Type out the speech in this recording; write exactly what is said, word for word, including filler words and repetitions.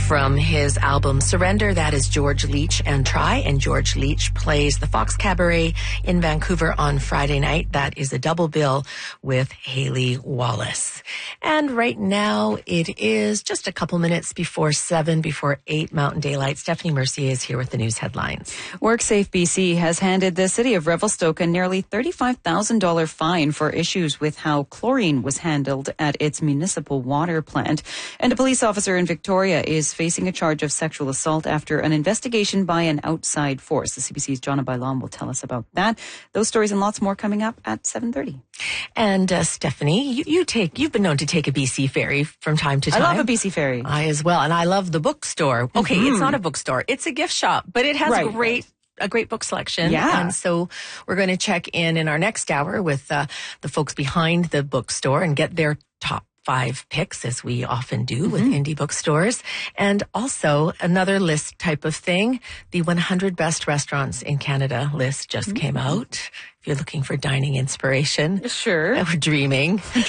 From his album Surrender, that is George Leach and Try. And George Leach plays the Fox Cabaret in Vancouver on Friday night. That is a double bill with Haley Wallace. And right now it is just a couple minutes before seven, before eight Mountain Daylight. Stephanie Mercier is here with the news headlines. WorkSafe B C has handed the city of Revelstoke a nearly thirty-five thousand dollars fine for issues with how chlorine was handled at its municipal water plant. And a police officer in Victoria is facing a charge of sexual assault after an investigation by an outside force. The C B C's Jonna Bailon will tell us about that. Those stories and lots more coming up at seven thirty. And uh, Stephanie, you, you take, you've been known to take a B C ferry from time to time. I love a B C ferry. I as well. And I love the bookstore. Okay, mm-hmm. It's not a bookstore. It's a gift shop, but it has right, a great right. a great book selection. Yeah. And so we're going to check in in our next hour with uh, the folks behind the bookstore and get their top five picks, as we often do mm-hmm. with indie bookstores. And also another list type of thing. The one hundred best restaurants in Canada list just mm-hmm. came out. If you're looking for dining inspiration. Sure. We're dreaming.